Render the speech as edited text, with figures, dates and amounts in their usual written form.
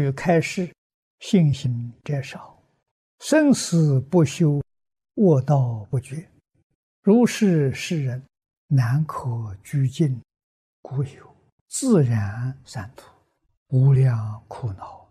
始开示，信行者少，生死不休，卧道不绝。如是世人，难可居尽，故有自然三途，无量苦恼